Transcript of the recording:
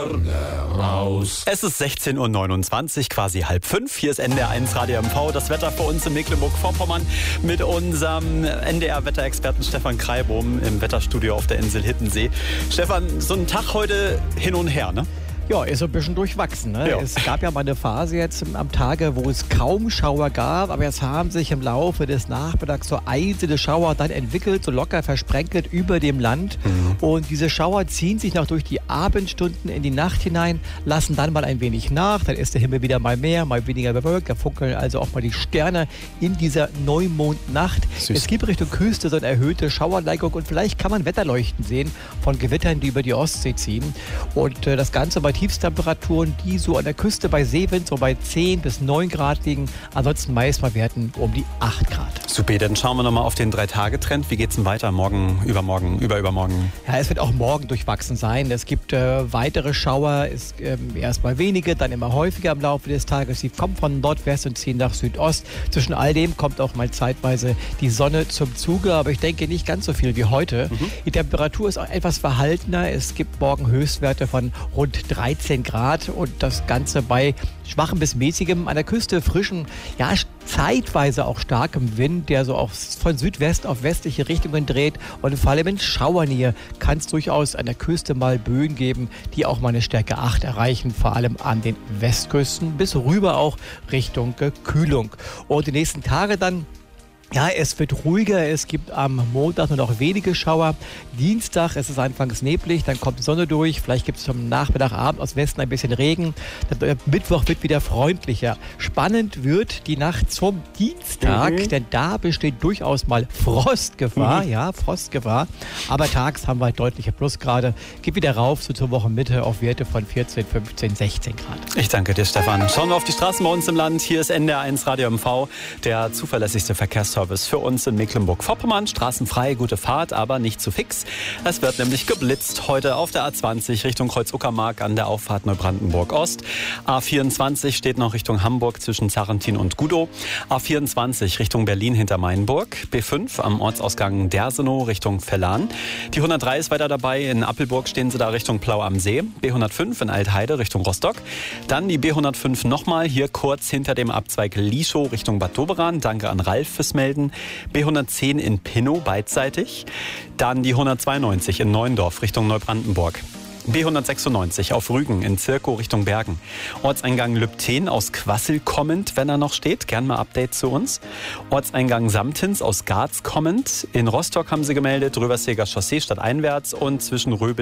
Raus. Es ist 16:29 Uhr, quasi 4:30. Hier ist NDR1 Radio MV. Das Wetter für uns in Mecklenburg-Vorpommern mit unserem NDR-Wetterexperten Stefan Kreibohm im Wetterstudio auf der Insel Hittensee. Stefan, so ein Tag heute hin und her, ne? Ja, ist ein bisschen durchwachsen. Ne? Ja. Es gab ja mal eine Phase jetzt am Tage, wo es kaum Schauer gab, aber jetzt haben sich im Laufe des Nachmittags so einzelne Schauer dann entwickelt, so locker versprenkelt über dem Land. Und diese Schauer ziehen sich noch durch die Abendstunden in die Nacht hinein, lassen dann mal ein wenig nach, dann ist der Himmel wieder mal mehr, mal weniger bewölkt, da funkeln also auch mal die Sterne in dieser Neumondnacht. Süß. Es gibt Richtung Küste so eine erhöhte Schauerneigung und vielleicht kann man Wetterleuchten sehen von Gewittern, die über die Ostsee ziehen. Und das Ganze bei Tiefstemperaturen, die so an der Küste bei Seewind so bei 10 bis 9 Grad liegen. Ansonsten meist bei Werten um die 8 Grad. Super, dann schauen wir nochmal auf den 3-Tage-Trend. Wie geht's denn weiter? Morgen, übermorgen, übermorgen? Ja, es wird auch morgen durchwachsen sein. Es gibt weitere Schauer, erstmal wenige, dann immer häufiger im Laufe des Tages. Sie kommen von Nordwest und ziehen nach Südost. Zwischen all dem kommt auch mal zeitweise die Sonne zum Zuge, aber ich denke nicht ganz so viel wie heute. Die Temperatur ist auch etwas verhaltener. Es gibt morgen Höchstwerte von rund 13 Grad und das Ganze bei schwachem bis mäßigem, an der Küste frischen, ja zeitweise auch starkem Wind, der so auch von Südwest auf westliche Richtungen dreht, und vor allem in Schauernähe kann es durchaus an der Küste mal Böen geben, die auch mal eine Stärke 8 erreichen, vor allem an den Westküsten bis rüber auch Richtung Kühlung. Und die nächsten Tage dann, ja, es wird ruhiger, es gibt am Montag nur noch wenige Schauer. Dienstag ist es anfangs neblig, dann kommt die Sonne durch, vielleicht gibt es am Nachmittag, Abend aus Westen ein bisschen Regen. Der Mittwoch wird wieder freundlicher. Spannend wird die Nacht zum Dienstag, denn da besteht durchaus mal Frostgefahr, ja, Frostgefahr. Aber tags haben wir halt deutliche Plusgrade. Geht wieder rauf, so zur Wochenmitte auf Werte von 14, 15, 16 Grad. Ich danke dir, Stefan. Schauen wir auf die Straßen bei uns im Land. Hier ist NDR1 Radio MV, der zuverlässigste Verkehrsservice für uns in Mecklenburg-Vorpommern. Straßenfrei, gute Fahrt, aber nicht zu fix. Es wird nämlich geblitzt heute auf der A20 Richtung Kreuz-Uckermark an der Auffahrt Neubrandenburg-Ost. A24 steht noch Richtung Hamburg zwischen Zarrentin und Gudow. A24 Richtung Berlin hinter Mainburg. B5 am Ortsausgang Dersenow Richtung Vellan. Die 103 ist weiter dabei. In Appelburg stehen sie da Richtung Plau am See. B105 in Altheide Richtung Rostock. Dann die B105 nochmal hier kurz hinter dem Abzweig Lieschow Richtung Bad Doberan. Danke an Ralf fürs Melden. B110 in Pinnow beidseitig. Dann die 192 in Neuendorf Richtung Neubrandenburg. B196 auf Rügen in Zirkow Richtung Bergen. Ortseingang Lübten aus Quassel kommend, wenn er noch steht. Gern mal Update zu uns. Ortseingang Samtens aus Garz kommend. In Rostock haben sie gemeldet. Röverseger Chaussee stadteinwärts und zwischen Röbel